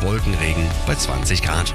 Wolkenregen bei 20 Grad.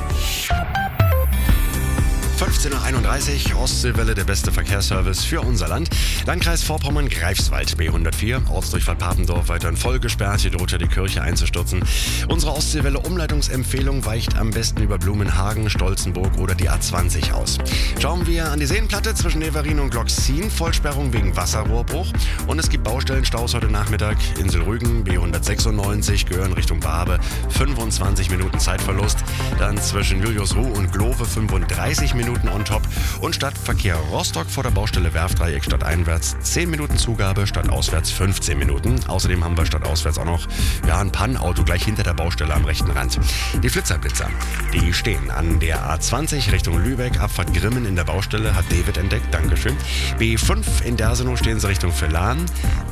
15.31 Uhr, Ostseewelle, der beste Verkehrsservice für unser Land. Landkreis Vorpommern-Greifswald, B104, Ortsdurchfahrt Papendorf, weiterhin voll gesperrt, hier droht ja die Kirche einzustürzen. Unsere Ostseewelle Umleitungsempfehlung weicht am besten über Blumenhagen, Stolzenburg oder die A20 aus. Schauen wir an die Seenplatte zwischen Neverin und Gloxin, Vollsperrung wegen Wasserrohrbruch. Und es gibt Baustellenstaus heute Nachmittag, Insel Rügen, B196, Göhren Richtung Barbe, 25 Minuten Zeitverlust. Dann zwischen Juliusruh und Glove 35 Minuten on top und Stadtverkehr Rostock vor der Baustelle Werftdreieck stadteinwärts 10 Minuten Zugabe, stadtauswärts 15 Minuten. Außerdem haben wir stadtauswärts auch noch ein Pannauto gleich hinter der Baustelle am rechten Rand. Die Flitzerblitzer, die stehen an der A20 Richtung Lübeck, Abfahrt Grimmen in der Baustelle, hat David entdeckt, Dankeschön. B5 in Dersenow stehen sie Richtung Villan,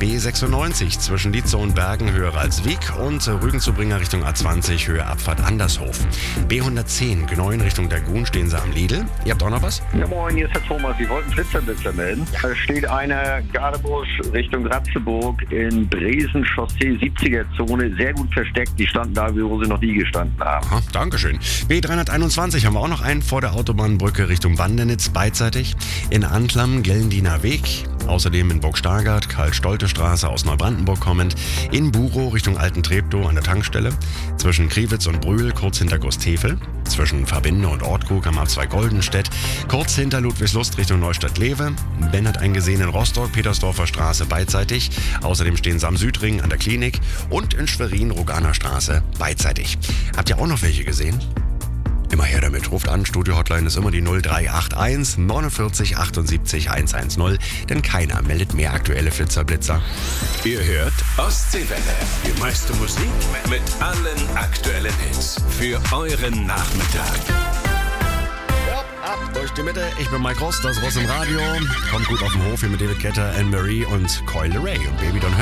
B96 zwischen Lietzow und Bergen höher als Wieg und Rügen-zu-Bringer Richtung A20 Höhe Abfahrt Andershof. B110 Gneuen Richtung Dagun stehen sie am Lidl. Ihr habt auch noch was? Ja, moin, hier ist Herr Thomas. Sie wollten Flitzerblitzer melden. Da steht eine Gardebusch Richtung Ratzeburg in Bresen, Chaussee 70er-Zone, sehr gut versteckt. Die standen da, wo sie noch nie gestanden haben. Aha, Dankeschön. B321 haben wir auch noch einen vor der Autobahnbrücke Richtung Wandernitz beidseitig. In Anklam, Gellendiener Weg. Außerdem in Burg-Stargard, Karl-Stolte-Straße aus Neubrandenburg kommend. In Burow Richtung Alten-Treptow an der Tankstelle. Zwischen Kriwitz und Brühl, kurz hinter Gostefel. Zwischen Verbinde und Ortkrug am A2 Goldenstedt. Kurz hinter Ludwigslust Richtung Neustadt-Lewe. Ben hat einen gesehen in Rostock, Petersdorfer Straße beidseitig. Außerdem stehen sie am Südring an der Klinik. Und in Schwerin, Roganer Straße beidseitig. Habt ihr auch noch welche gesehen? Immer her damit. Ruft an, Studio-Hotline ist immer die 0381 49 78 110, denn keiner meldet mehr aktuelle Flitzerblitzer. Ihr hört Ostseewelle. Die meiste Musik mit allen aktuellen Hits für euren Nachmittag. Ja, ab durch die Mitte. Ich bin Mike Ross, das Ross im Radio. Kommt gut auf den Hof hier mit David Guetta, Anne-Marie und Coil Ray und Baby Don't Hurt.